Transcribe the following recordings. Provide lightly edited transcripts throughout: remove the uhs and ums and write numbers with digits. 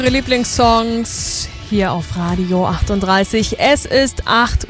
Ihre Lieblingssongs hier auf Radio 38. Es ist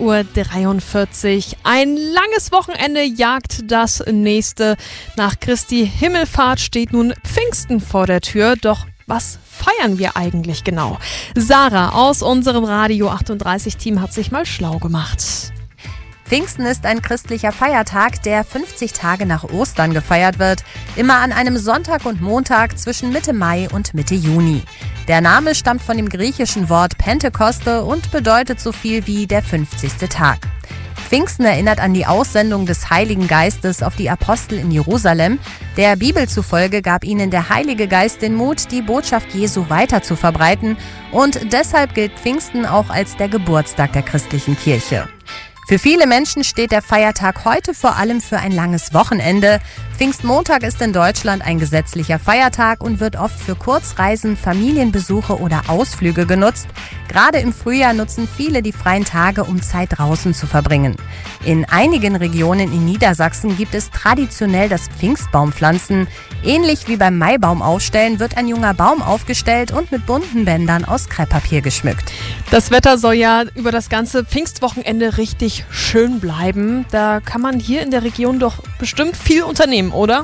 8:43 Uhr. Ein langes Wochenende jagt das nächste. Nach Christi Himmelfahrt steht nun Pfingsten vor der Tür. Doch was feiern wir eigentlich genau? Sarah aus unserem Radio 38 Team hat sich mal schlau gemacht. Pfingsten ist ein christlicher Feiertag, der 50 Tage nach Ostern gefeiert wird. Immer an einem Sonntag und Montag zwischen Mitte Mai und Mitte Juni. Der Name stammt von dem griechischen Wort Pentekoste und bedeutet so viel wie der 50. Tag. Pfingsten erinnert an die Aussendung des Heiligen Geistes auf die Apostel in Jerusalem. Der Bibel zufolge gab ihnen der Heilige Geist den Mut, die Botschaft Jesu weiter zu verbreiten. Und deshalb gilt Pfingsten auch als der Geburtstag der christlichen Kirche. Für viele Menschen steht der Feiertag heute vor allem für ein langes Wochenende. Pfingstmontag ist in Deutschland ein gesetzlicher Feiertag und wird oft für Kurzreisen, Familienbesuche oder Ausflüge genutzt. Gerade im Frühjahr nutzen viele die freien Tage, um Zeit draußen zu verbringen. In einigen Regionen in Niedersachsen gibt es traditionell das Pfingstbaumpflanzen. Ähnlich wie beim Maibaumaufstellen wird ein junger Baum aufgestellt und mit bunten Bändern aus Krepppapier geschmückt. Das Wetter soll ja über das ganze Pfingstwochenende richtig schön bleiben. Da kann man hier in der Region doch bestimmt viel unternehmen, oder?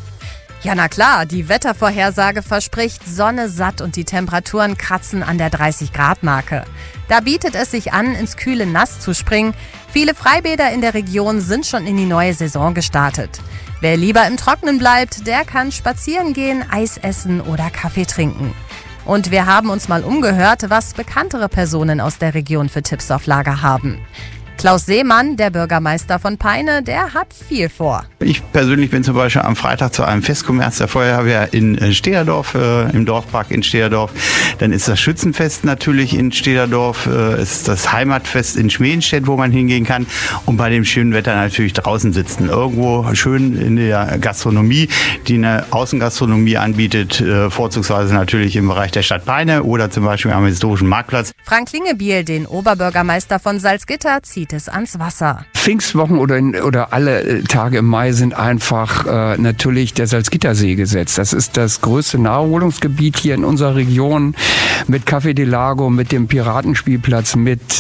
Ja, na klar, die Wettervorhersage verspricht Sonne satt und die Temperaturen kratzen an der 30-Grad-Marke. Da bietet es sich an, ins kühle Nass zu springen. Viele Freibäder in der Region sind schon in die neue Saison gestartet. Wer lieber im Trockenen bleibt, der kann spazieren gehen, Eis essen oder Kaffee trinken. Und wir haben uns mal umgehört, was bekanntere Personen aus der Region für Tipps auf Lager haben. Klaus Seemann, der Bürgermeister von Peine, der hat viel vor. Ich persönlich bin zum Beispiel am Freitag zu einem Festkommerz der Feuerwehr in Steherdorf, im Dorfpark in Steherdorf. Dann ist das Schützenfest natürlich in Steherdorf, ist das Heimatfest in Schmedenstedt, wo man hingehen kann. Und bei dem schönen Wetter natürlich draußen sitzen. Irgendwo schön in der Gastronomie, die eine Außengastronomie anbietet, vorzugsweise natürlich im Bereich der Stadt Peine oder zum Beispiel am historischen Marktplatz. Frank Klingebiel, den Oberbürgermeister von Salzgitter, zieht es ans Wasser. Pfingstwochen oder alle Tage im Mai sind einfach natürlich der Salzgittersee gesetzt. Das ist das größte Naherholungsgebiet hier in unserer Region mit Café del Lago, mit dem Piratenspielplatz, mit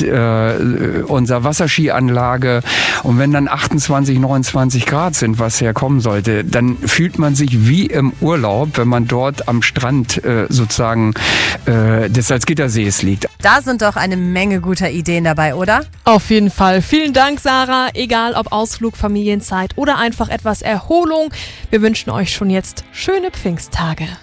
unserer Wasserskianlage. Und wenn dann 28, 29 Grad sind, was herkommen sollte, dann fühlt man sich wie im Urlaub, wenn man dort am Strand sozusagen des Salzgittersees liegt. Da sind doch eine Menge guter Ideen dabei, oder? Auf jeden Fall. Vielen Dank, Sarah. Egal ob Ausflug, Familienzeit oder einfach etwas Erholung. Wir wünschen euch schon jetzt schöne Pfingsttage.